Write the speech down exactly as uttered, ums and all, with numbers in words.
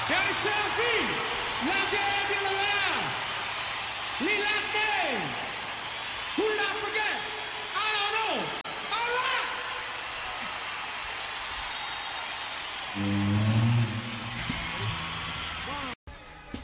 Gary Selfie, la gente de la verdad, Lila Kane, who did I forget? I don't know. All right.